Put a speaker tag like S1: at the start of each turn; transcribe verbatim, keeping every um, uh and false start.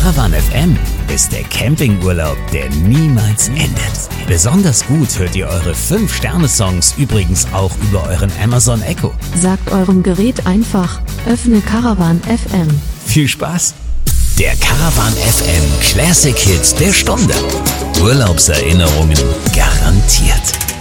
S1: Caravan F M ist der Campingurlaub, der niemals endet. Besonders gut hört ihr eure fünf Sterne Songs übrigens auch über euren Amazon Echo.
S2: Sagt eurem Gerät einfach, öffne Caravan F M.
S1: Viel Spaß! Der Caravan F M Classic Hits der Stunde. Urlaubserinnerungen garantiert.